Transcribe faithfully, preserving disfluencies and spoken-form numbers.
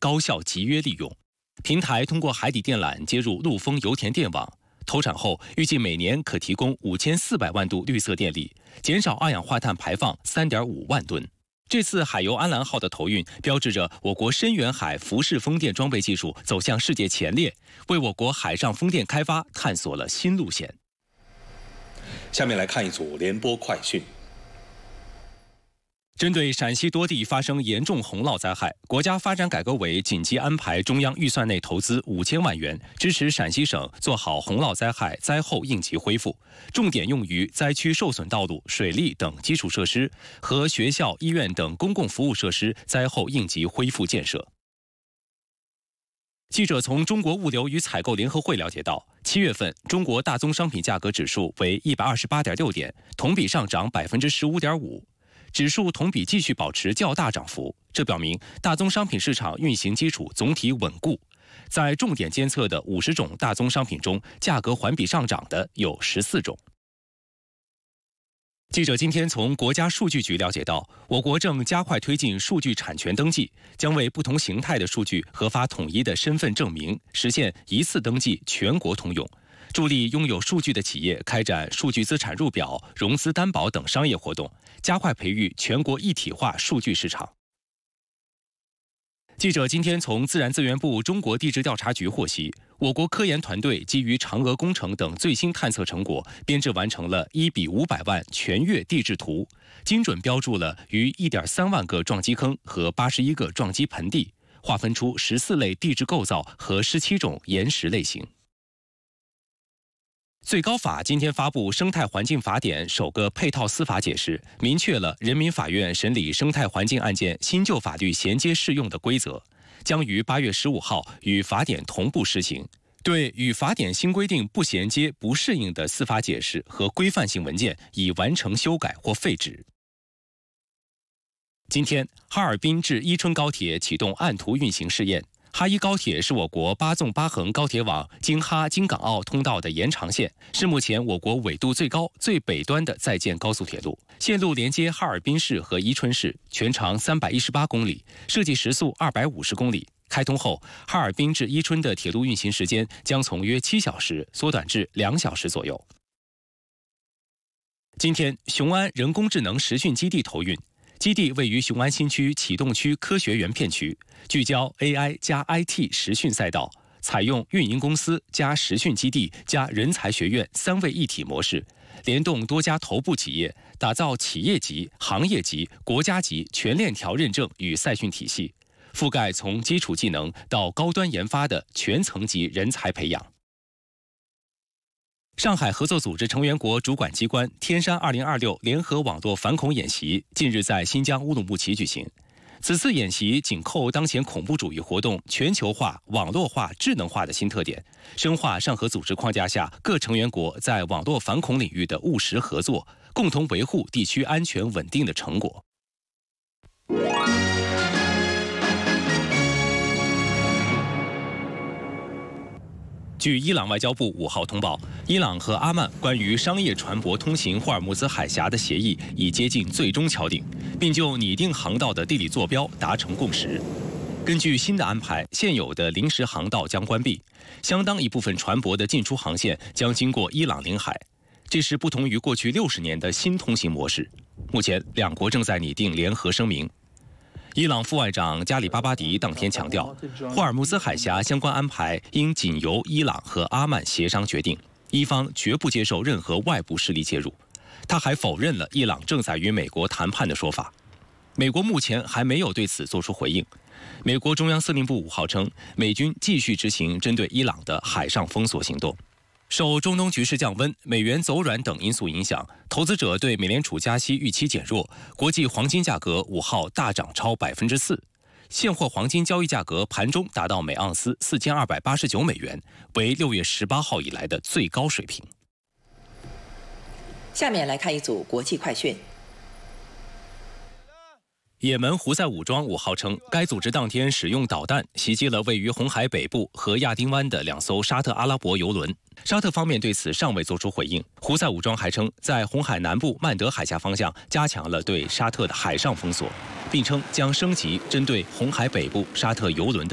高效集约利用。平台通过海底电缆接入陆丰油田电网，投产后预计每年可提供五千四百万度绿色电力，减少二氧化碳排放三点五万吨。这次海油安澜号的投运，标志着我国深远海浮式风电装备技术走向世界前列，为我国海上风电开发探索了新路线。 下面来看一组联播快讯。 针对陕西多地发生严重洪涝灾害，国家发展改革委紧急安排中央预算内投资五千万元，支持陕西省做好洪涝灾害灾后应急恢复，重点用于灾区受损道路、水利等基础设施和学校、医院等公共服务设施灾后应急恢复建设。记者从中国物流与采购联合会了解到，七月份中国大宗商品价格指数为一百二十八点六点，同比上涨百分之十五点五。指数同比继续保持较大涨幅，这表明大宗商品市场运行基础总体稳固。在重点监测的五十种大宗商品中，价格环比上涨的有十四种。记者今天从国家数据局了解到，我国正加快推进数据产权登记，将为不同形态的数据核发统一的身份证明，实现一次登记全国通用，助力拥有数据的企业开展数据资产入表、融资担保等商业活动，加快培育全国一体化数据市场。记者今天从自然资源部中国地质调查局获悉，我国科研团队基于嫦娥工程等最新探测成果，编制完成了一比五百万全月地质图，精准标注了逾一点三万个撞击坑和八十一个撞击盆地，划分出十四类地质构造和十七种岩石类型。最高法今天发布《生态环境法典》首个配套司法解释，明确了人民法院审理生态环境案件新旧法律衔接适用的规则，将于八月十五号与法典同步施行。对与法典新规定不衔接、不适应的司法解释和规范性文件，已完成修改或废止。今天，哈尔滨至伊春高铁启动按图运行试验。哈伊高铁是我国八纵八横高铁网京哈京港澳通道的延长线，是目前我国纬度最高、最北端的在建高速铁路。线路连接哈尔滨市和伊春市，全长三百一十八公里，设计时速二百五十公里。开通后，哈尔滨至伊春的铁路运行时间将从约七小时缩短至两小时左右。今天，雄安人工智能实训基地投运。基地位于雄安新区启动区科学园片区，聚焦 A I 加 I T 实训赛道，采用运营公司加实训基地加人才学院三位一体模式，联动多家头部企业，打造企业级、行业级、国家级全链条认证与赛训体系，覆盖从基础技能到高端研发的全层级人才培养。上海合作组织成员国主管机关天山二零二六联合网络反恐演习近日在新疆乌鲁木齐举行。此次演习紧扣当前恐怖主义活动全球化、网络化、智能化的新特点，深化上合组织框架下各成员国在网络反恐领域的务实合作，共同维护地区安全稳定的成果。据伊朗外交部五号通报，伊朗和阿曼关于商业船舶通行霍尔木兹海峡的协议已接近最终敲定，并就拟定航道的地理坐标达成共识。根据新的安排，现有的临时航道将关闭，相当一部分船舶的进出航线将经过伊朗领海。这是不同于过去六十年的新通行模式。目前，两国正在拟定联合声明。伊朗副外长加里巴巴迪当天强调，霍尔木兹海峡相关安排应仅由伊朗和阿曼协商决定，伊方绝不接受任何外部势力介入。他还否认了伊朗正在与美国谈判的说法。美国目前还没有对此作出回应。美国中央司令部五号称，美军继续执行针对伊朗的海上封锁行动。受中东局势降温、美元走软等因素影响，投资者对美联储加息预期减弱，国际黄金价格五号大涨超百分之四，现货黄金交易价格盘中达到每盎司四千二百八十九美元，为六月十八号以来的最高水平。 下面来看一组国际快讯。 也门胡塞武装五号称，该组织当天使用导弹袭击了位于红海北部和亚丁湾的两艘沙特阿拉伯油轮。沙特方面对此尚未作出回应。胡塞武装还称，在红海南部曼德海峡方向加强了对沙特的海上封锁，并称将升级针对红海北部沙特油轮的